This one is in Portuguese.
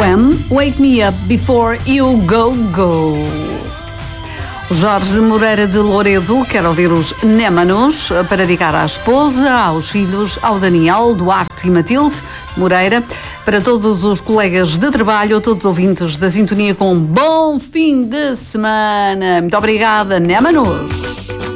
Wham! Wake Me Up Before You Go Go. O Jorge Moreira de Loredo quer ouvir os Némanos para dedicar à esposa, aos filhos, ao Daniel, Duarte e Matilde Moreira, para todos os colegas de trabalho, todos os ouvintes da sintonia com um bom fim de semana. Muito obrigada, Némanos.